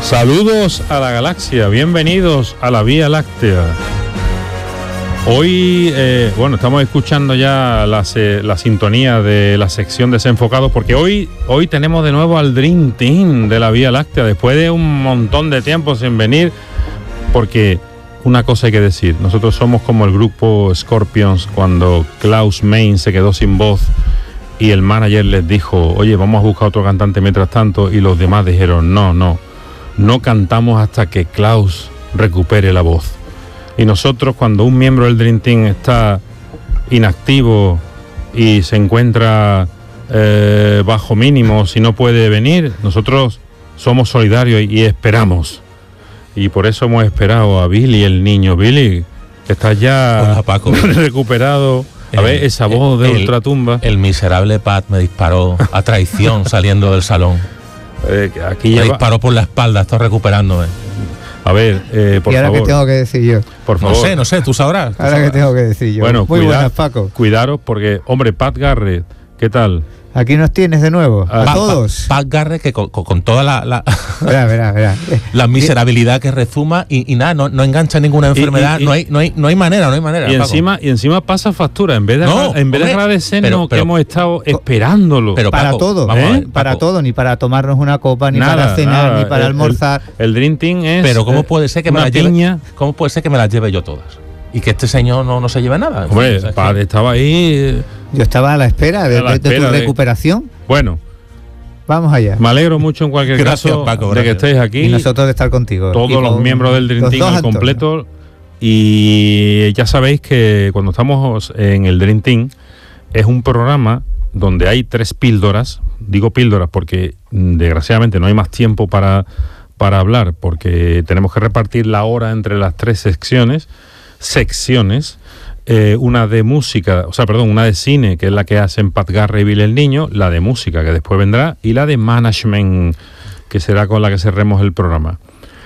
Saludos a la galaxia, bienvenidos a la Vía Láctea. Hoy, estamos escuchando ya la sintonía de la sección Desenfocados, porque hoy tenemos de nuevo al Dream Team de la Vía Láctea, después de un montón de tiempo sin venir, porque una cosa hay que decir, nosotros somos como el grupo Scorpions cuando Klaus Meine se quedó sin voz y el manager les dijo, oye, vamos a buscar otro cantante mientras tanto, y los demás dijeron, no cantamos hasta que Klaus recupere la voz. Y nosotros, cuando un miembro del Dream Team está inactivo y se encuentra bajo mínimos y no puede venir, nosotros somos solidarios y esperamos. Y por eso hemos esperado a Billy, el niño. Billy, que estás ya Hola, Paco. recuperado. A ver, esa voz de ultratumba. El miserable Pat me disparó a traición saliendo del salón. Aquí me disparó por la espalda, estoy recuperándome. A ver, por favor. ¿Y ahora qué tengo que decir yo? Por favor. No sé, tú sabrás. Ahora qué tengo que decir yo. Bueno, muy buenas, Paco. Cuidaros porque, hombre, Pat Garrett, ¿qué tal? Aquí nos tienes de nuevo, a todos. Pat Garrett, que con toda la Verá. La miserabilidad que rezuma y nada, no engancha ninguna enfermedad, no hay manera. Y encima pasa factura, en vez de agradecernos que hemos estado esperándolo. Pero para Paco, todo, para todo, ni para tomarnos una copa, ni para cenar, ni para almorzar. El Dream Team es. Pero ¿cómo puede ser que me las lleve yo todas? Y que este señor no se lleve nada. Hombre, Pat estaba ahí. Yo estaba a la espera de tu recuperación. Bueno, vamos allá. Me alegro mucho en cualquier caso, Paco, de que estéis aquí. Y nosotros de estar contigo. Todos los miembros del Dream Team al completo. Y ya sabéis que cuando estamos en el Dream Team es un programa donde hay 3 píldoras. Digo píldoras porque desgraciadamente no hay más tiempo para hablar, porque tenemos que repartir la hora entre las 3 secciones, una de música, una de cine, que es la que hacen Pat Garrett y Billy el Niño, la de música, que después vendrá, y la de management, que será con la que cerremos el programa.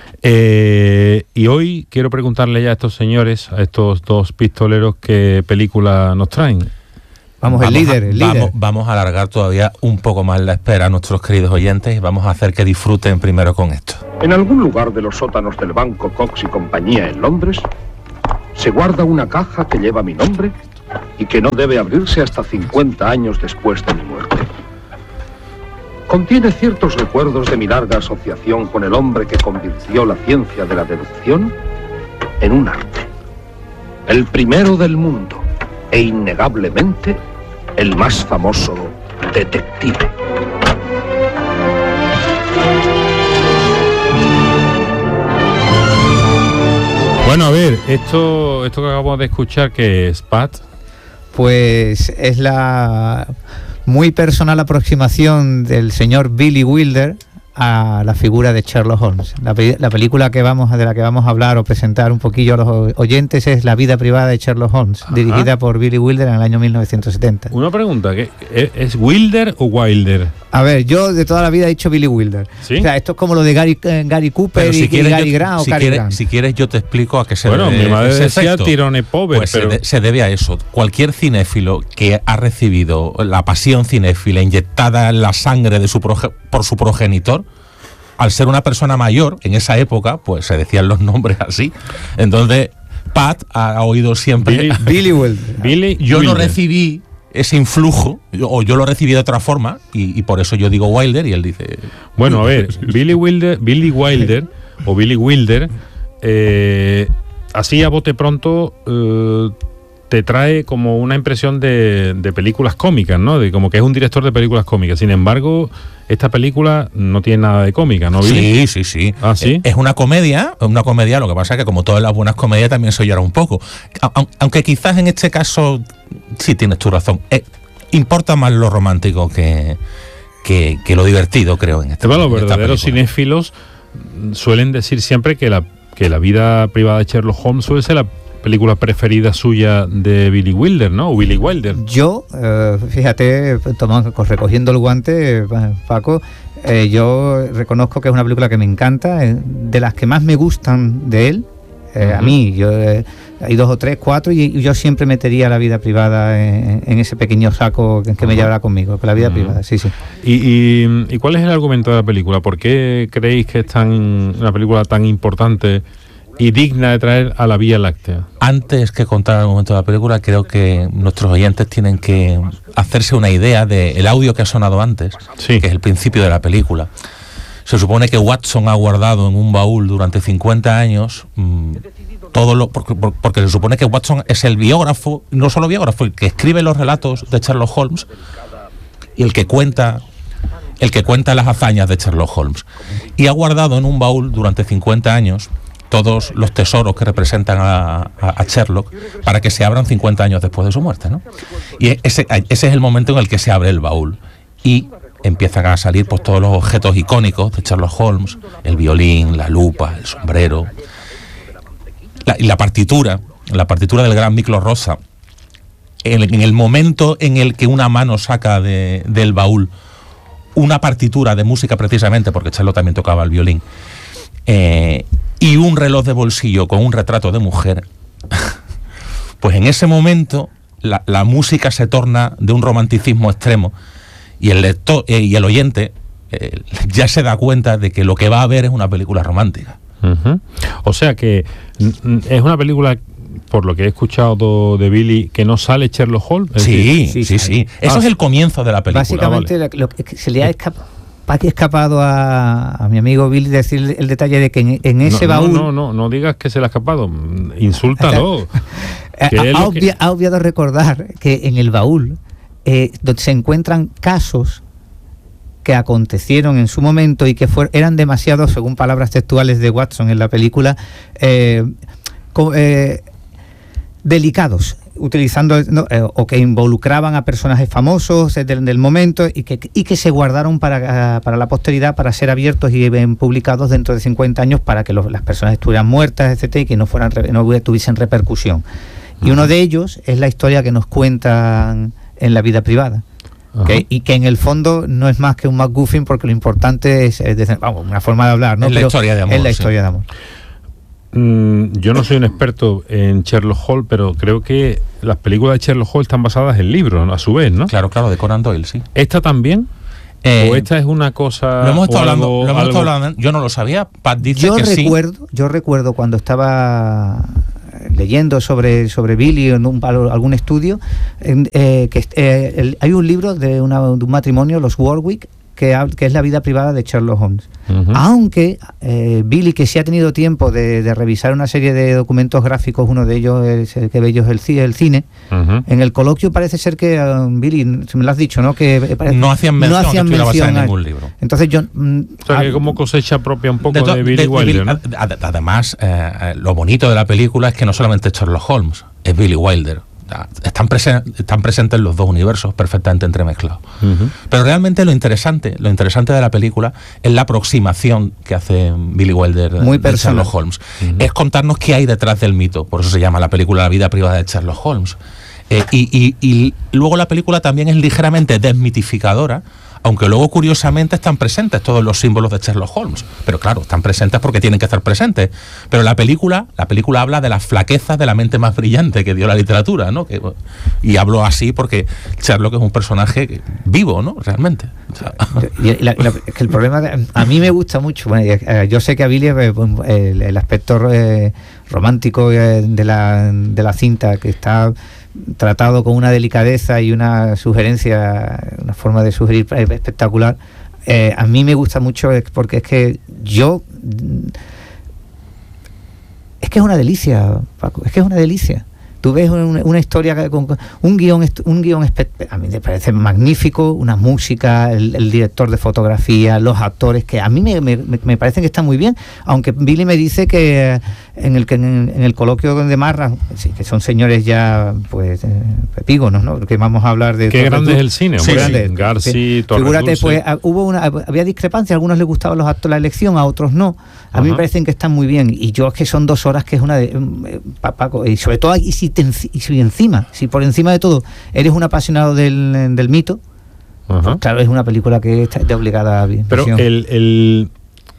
Y hoy quiero preguntarle ya a estos señores, a estos 2 pistoleros, qué película nos traen. El líder. Vamos a alargar todavía un poco más la espera a nuestros queridos oyentes y vamos a hacer que disfruten primero con esto. En algún lugar de los sótanos del Banco Cox y compañía en Londres se guarda una caja que lleva mi nombre y que no debe abrirse hasta 50 años después de mi muerte. Contiene ciertos recuerdos de mi larga asociación con el hombre que convirtió la ciencia de la deducción en un arte. El primero del mundo e innegablemente el más famoso detective. Bueno, a ver, esto que acabamos de escuchar, ¿qué es, Pat? Pues es la muy personal aproximación del señor Billy Wilder a la figura de Sherlock Holmes. La película de la que vamos a hablar o presentar un poquillo a los oyentes es La vida privada de Sherlock Holmes, dirigida por Billy Wilder en el año 1970. Una pregunta, ¿es Wilder o Wilder? A ver, yo de toda la vida he dicho Billy Wilder. ¿Sí? O sea, esto es como lo de Gary Cooper y Gary Grant o Cary Grant. Si quieres yo te explico a qué se debe. Bueno, mi madre decía Tyrone Power, pues pero se debe a eso. Cualquier cinéfilo que ha recibido la pasión cinéfila inyectada en la sangre de por su progenitor, al ser una persona mayor, en esa época, pues se decían los nombres así. Entonces, Pat ha oído siempre... Billy Wilder. Yo no recibí ese influjo, o yo lo recibí de otra forma, y por eso yo digo Wilder, y él dice... Bueno, a ver, Billy Wilder, así a bote pronto... te trae como una impresión de películas cómicas, ¿no? De como que es un director de películas cómicas. Sin embargo, esta película no tiene nada de cómica, ¿no, Billy? Sí. ¿Ah, sí? Es una comedia, lo que pasa es que como todas las buenas comedias también se llora un poco. Aunque quizás en este caso, sí tienes tu razón, importa más lo romántico que lo divertido, creo, en este Los verdaderos cinéfilos suelen decir siempre que la vida privada de Sherlock Holmes suele ser la película preferida suya de Billy Wilder, ¿no? O Billy Wilder. Yo, fíjate, recogiendo el guante, Paco, yo reconozco que es una película que me encanta, de las que más me gustan de él, A mí, hay 2 o 3, 4 y yo siempre metería la vida privada en ese pequeño saco que me llevará conmigo, la vida privada, sí. ¿Y cuál es el argumento de la película? ¿Por qué creéis que es una película tan importante y digna de traer a la Vía Láctea? Antes que contar el argumento de la película, creo que nuestros oyentes tienen que hacerse una idea del audio que ha sonado antes, sí, que es el principio de la película. Se supone que Watson ha guardado en un baúl durante 50 años porque se supone que Watson es el biógrafo, no solo biógrafo, el que escribe los relatos de Sherlock Holmes y el que cuenta las hazañas de Sherlock Holmes. Y ha guardado en un baúl durante 50 años todos los tesoros que representan a Sherlock para que se abran 50 años después de su muerte, ¿no? Y ese es el momento en el que se abre el baúl y empiezan a salir pues todos los objetos icónicos de Sherlock Holmes, el violín, la lupa, el sombrero, y la partitura del gran Miklos Rozsa. En el momento en el que una mano saca del baúl una partitura de música, precisamente porque Sherlock también tocaba el violín, y un reloj de bolsillo con un retrato de mujer, pues en ese momento la música se torna de un romanticismo extremo y el lector y el oyente ya se da cuenta de que lo que va a ver es una película romántica. O sea que es una película, por lo que he escuchado de Billy, que no sale Sherlock Holmes. Sí. Eso es el comienzo de la película. Básicamente lo que se le ha escapado a mi amigo Billy decir el detalle de que en ese baúl... No digas que se le ha escapado, insúltalo. Ha obviado recordar que en el baúl donde se encuentran casos que acontecieron en su momento y que eran demasiado, según palabras textuales de Watson en la película, delicados, utilizando o que involucraban a personajes famosos del momento y que se guardaron para la posteridad, para ser abiertos y publicados dentro de 50 años para que las personas estuvieran muertas, etcétera, y que no tuviesen repercusión. Y uno de ellos es la historia que nos cuentan en la vida privada. Y que en el fondo no es más que un MacGuffin, porque lo importante es una forma de hablar, ¿no? Es la historia de amor. Es la historia de amor. Yo no soy un experto en Sherlock Holmes, pero creo que las películas de Sherlock Holmes están basadas en libros, ¿no? A su vez, ¿no? Claro, de Conan Doyle, sí. ¿Esta también? ¿O esta es una cosa...? Lo hemos estado hablando, yo no lo sabía. Pat dice Yo recuerdo cuando estaba leyendo sobre Billy en algún estudio, hay un libro de un matrimonio, los Warwick, que es la vida privada de Sherlock Holmes. Aunque Billy, que sí ha tenido tiempo de revisar una serie de documentos gráficos, uno de ellos es el que ve ellos el cine, en el coloquio parece ser que Billy, me lo has dicho, ¿no? Que no hacían mención en ningún libro. Entonces yo... o sea, que como cosecha propia un poco de Billy Wilder, ¿no? Además, lo bonito de la película es que no solamente es Sherlock Holmes, es Billy Wilder. Están presentes los dos universos perfectamente entremezclados. Pero realmente lo interesante de la película es la aproximación que hace Billy Wilder de Sherlock Holmes. Es contarnos qué hay detrás del mito. Por eso se llama la película La vida privada de Sherlock Holmes. Y luego la película también es ligeramente desmitificadora, aunque luego curiosamente están presentes todos los símbolos de Sherlock Holmes. Pero claro, están presentes porque tienen que estar presentes. Pero la película habla de las flaquezas de la mente más brillante que dio la literatura, ¿no? Y hablo así porque Sherlock es un personaje vivo, ¿no? Realmente. O sea, es que el problema a mí me gusta mucho. Bueno, yo sé que a Billy el aspecto romántico de la cinta, que está tratado con una delicadeza y una sugerencia, una forma de sugerir espectacular, a mí me gusta mucho porque es que es una delicia. Tú ves una historia con un guión a mí me parece magnífico, una música, el director de fotografía, los actores, que a mí me parecen que están muy bien, aunque Billy me dice que en el coloquio de Marra, sí, que son señores ya pues epígonos, ¿no? Que vamos a hablar de... Qué grande es el cine, sí, grande. Garci, Torres Figúrate, Dulce. Pues había discrepancia, a algunos les gustaban los actos de la elección, a otros no. A mí me parecen que están muy bien, y yo es que son 2 horas que es una de... Paco, y sobre todo, si por encima de todo eres un apasionado del mito, pues claro, es una película que está de obligada visión. Pero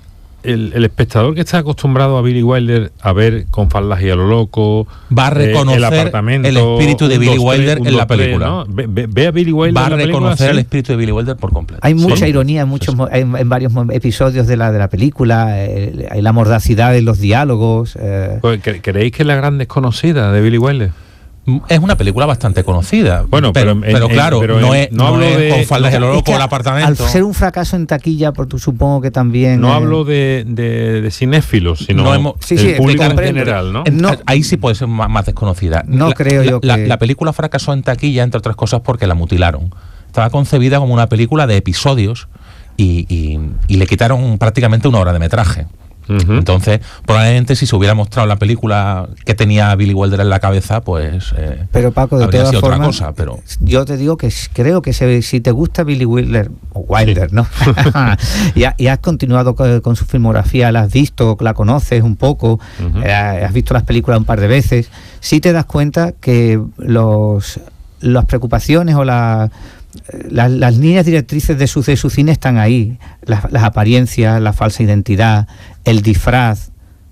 el espectador que está acostumbrado a Billy Wilder a ver Con faldas y a lo loco, va a reconocer el apartamento, el espíritu de Billy Wilder en la película. ¿no? Ve a Billy Wilder va a en la película, reconocer el ¿sí? espíritu de Billy Wilder por completo. Hay mucha ironía en varios episodios de la película, hay la mordacidad en los diálogos. Pues, ¿creéis que es la gran desconocida de Billy Wilder? Es una película bastante conocida. Bueno, pero claro, no es Con faldas y a lo loco, el apartamento. Al ser un fracaso en taquilla, porque supongo que también... No hablo de cinéfilos, sino el público en general, ¿no? Ahí sí puede ser más desconocida. Creo yo que... La película fracasó en taquilla, entre otras cosas, porque la mutilaron. Estaba concebida como una película de episodios y le quitaron prácticamente 1 hora de metraje. Uh-huh. Entonces, probablemente si se hubiera mostrado la película que tenía Billy Wilder en la cabeza, pues pero Paco, de habría todas sido formas, otra cosa. Pero yo te digo que creo que si te gusta Billy Wilder, o Wilder, sí, ¿no? y has continuado con su filmografía, la has visto, la conoces un poco, uh-huh, has visto las películas un par de veces, sí te das cuenta que las preocupaciones o las líneas directrices de su cine están ahí, las apariencias, la falsa identidad, el disfraz.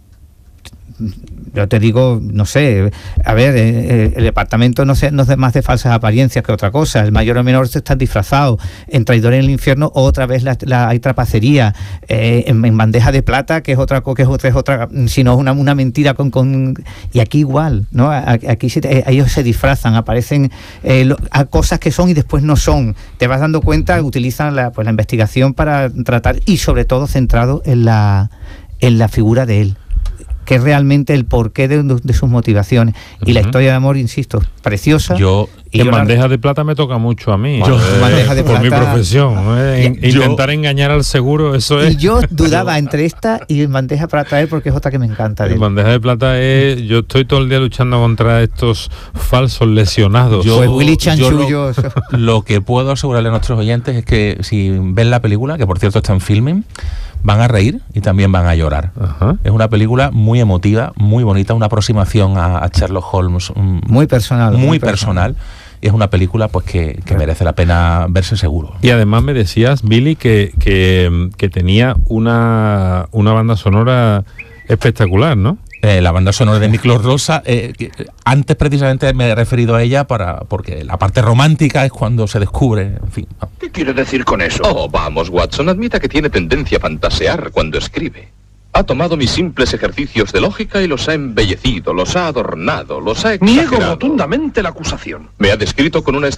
Yo te digo, no sé, a ver, el departamento no es más de falsas apariencias que otra cosa. El mayor o menor están disfrazados. En Traidor en el Infierno otra vez hay trapacería. En Bandeja de Plata, que es otra, sino una mentira y aquí igual, ¿no? Aquí ellos se disfrazan, aparecen a cosas que son y después no son. Te vas dando cuenta, utilizan la investigación para tratar, y sobre todo centrado en la figura de él, que es realmente el porqué de sus motivaciones. Y uh-huh, la historia de amor, insisto, preciosa. En Bandeja de Plata me toca mucho a mí. Bandeja de por Plata, mi profesión. Intentar engañar al seguro, eso es. Y yo dudaba entre esta y en Bandeja para traer, porque es otra que me encanta. En Bandeja de Plata yo estoy todo el día luchando contra estos falsos lesionados. Willy Chanchullo. Lo que puedo asegurarle a nuestros oyentes es que si ven la película, que por cierto está en Filmin, van a reír y también van a llorar. Uh-huh. Es una película muy emotiva, muy bonita, una aproximación a Sherlock Holmes muy personal. Muy personal. Y es una película pues que merece la pena verse seguro. Y además me decías, Billy, que tenía una banda sonora espectacular, ¿no? La banda sonora de Miklos Rosa, antes precisamente me he referido a ella porque la parte romántica es cuando se descubre, en fin, ¿no? ¿Qué quiere decir con eso? Oh, vamos, Watson, admita que tiene tendencia a fantasear cuando escribe. Ha tomado mis simples ejercicios de lógica y los ha embellecido, los ha adornado, los ha exagerado. Niego rotundamente la acusación. Me ha descrito con una